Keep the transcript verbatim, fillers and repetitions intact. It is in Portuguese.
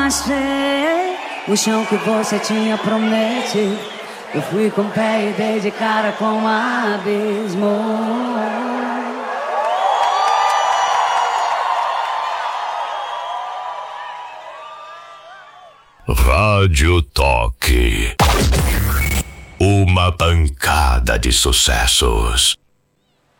achei o chão que você tinha prometido. Eu fui com o pé e dei de cara com um abismo. Rádio Toque. Uma pancada de sucessos.